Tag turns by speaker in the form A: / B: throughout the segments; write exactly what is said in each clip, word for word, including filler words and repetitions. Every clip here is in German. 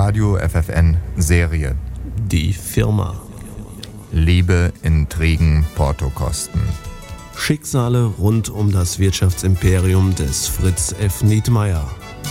A: Radio F F N Serie.
B: Die Firma.
A: Liebe, Intrigen, Portokosten.
B: Schicksale rund um das Wirtschaftsimperium des Fritz F. Nietmeyer.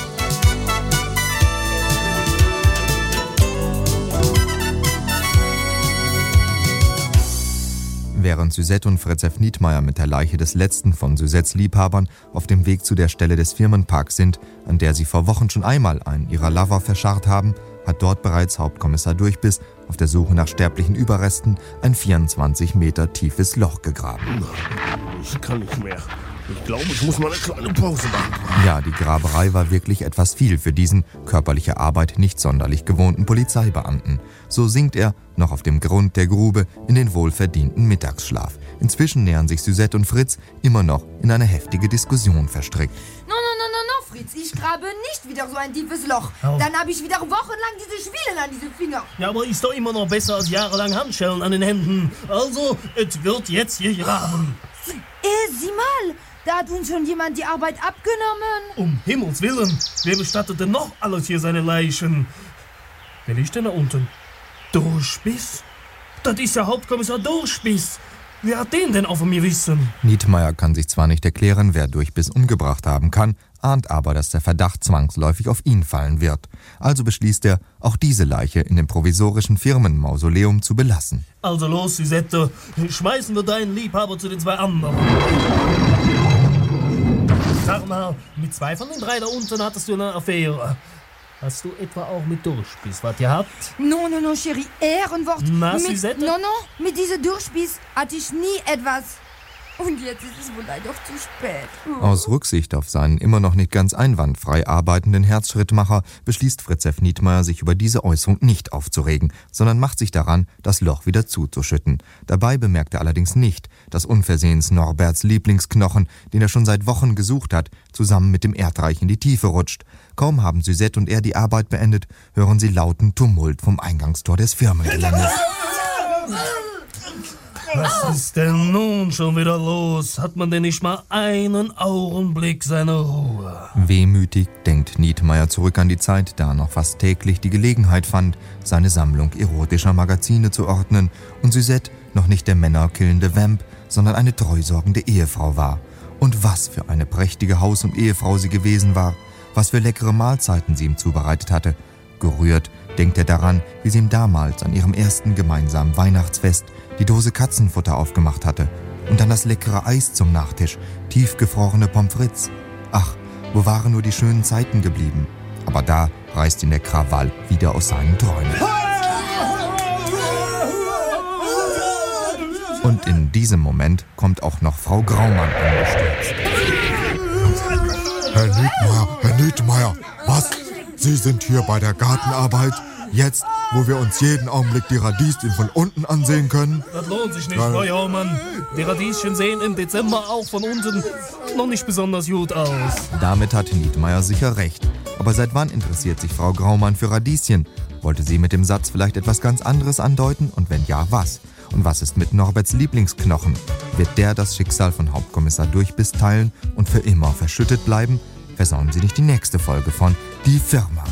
A: Während Suzette und Fritz F. Nietmeyer mit der Leiche des letzten von Suzettes Liebhabern auf dem Weg zu der Stelle des Firmenparks sind, an der sie vor Wochen schon einmal einen ihrer Lover verscharrt haben, hat dort bereits Hauptkommissar Durchbiss auf der Suche nach sterblichen Überresten ein vierundzwanzig Meter tiefes Loch gegraben.
C: Ich kann nicht mehr. Ich glaube, ich muss mal eine kleine Pause machen.
A: Ja, die Graberei war wirklich etwas viel für diesen, körperliche Arbeit nicht sonderlich gewohnten Polizeibeamten. So sinkt er, noch auf dem Grund der Grube, in den wohlverdienten Mittagsschlaf. Inzwischen nähern sich Suzette und Fritz immer noch in eine heftige Diskussion verstrickt.
D: No, no, no, no, no, Fritz, ich grabe nicht wieder so ein tiefes Loch.
C: Oh.
D: Dann habe ich wieder wochenlang diese Schwielen an diese Finger.
C: Ja, aber ist doch immer noch besser als jahrelang Handschellen an den Händen. Also, es wird jetzt hier graben.
D: Äh, sieh mal, da hat uns schon jemand die Arbeit abgenommen.
C: Um Himmels Willen, wer bestattet denn noch alles hier seine Leichen? Wer liegt denn da unten? Durchbiss? Das ist ja Hauptkommissar Durchbiss. Wer hat den denn auch von mir wissen?
A: Nietmeyer kann sich zwar nicht erklären, wer Durchbiss umgebracht haben kann, ahnt aber, dass der Verdacht zwangsläufig auf ihn fallen wird. Also beschließt er, auch diese Leiche in dem provisorischen Firmenmausoleum zu belassen.
C: Also los, Suzette, schmeißen wir deinen Liebhaber zu den zwei anderen. Sag mal, mit zwei von den drei da unten hattest du eine Affäre. Hast du etwa auch mit Durchbiss was gehabt?
D: No, no, no, Chérie, Ehrenwort.
C: Na,
D: mit,
C: Suzette?
D: No, no, mit diesem Durchbiss hatte ich nie etwas. Und jetzt ist es wohl leider zu spät. Oh.
A: Aus Rücksicht auf seinen immer noch nicht ganz einwandfrei arbeitenden Herzschrittmacher beschließt Fritz F. Nietmeyer, sich über diese Äußerung nicht aufzuregen, sondern macht sich daran, das Loch wieder zuzuschütten. Dabei bemerkt er allerdings nicht, dass unversehens Norberts Lieblingsknochen, den er schon seit Wochen gesucht hat, zusammen mit dem Erdreich in die Tiefe rutscht. Kaum haben Suzette und er die Arbeit beendet, hören sie lauten Tumult vom Eingangstor des Firmengeländes.
C: Was ist denn nun schon wieder los? Hat man denn nicht mal einen Augenblick seine Ruhe?
A: Wehmütig denkt Nietmeyer zurück an die Zeit, da er noch fast täglich die Gelegenheit fand, seine Sammlung erotischer Magazine zu ordnen und Suzette noch nicht der männerkillende Vamp, sondern eine treusorgende Ehefrau war. Und was für eine prächtige Haus- und Ehefrau sie gewesen war, was für leckere Mahlzeiten sie ihm zubereitet hatte. Gerührt denkt er daran, wie sie ihm damals an ihrem ersten gemeinsamen Weihnachtsfest die Dose Katzenfutter aufgemacht hatte und dann das leckere Eis zum Nachtisch, tiefgefrorene Pommes frites. Ach, wo waren nur die schönen Zeiten geblieben? Aber da reißt ihn der Krawall wieder aus seinen Träumen. Und in diesem Moment kommt auch noch Frau Graumann angestürzt.
E: Herr Nietmeyer, Herr Nietmeyer, was? Sie sind hier bei der Gartenarbeit? Jetzt, wo wir uns jeden Augenblick die Radieschen von unten ansehen können?
C: Das lohnt sich nicht, Frau Jaumann. Die Radieschen sehen im Dezember auch von unten noch nicht besonders gut aus.
A: Damit hatte Nietmeyer sicher recht. Aber seit wann interessiert sich Frau Graumann für Radieschen? Wollte sie mit dem Satz vielleicht etwas ganz anderes andeuten? Und wenn ja, was? Und was ist mit Norberts Lieblingsknochen? Wird der das Schicksal von Hauptkommissar Durchbiss teilen und für immer verschüttet bleiben? Versäumen Sie nicht die nächste Folge von Die Firma.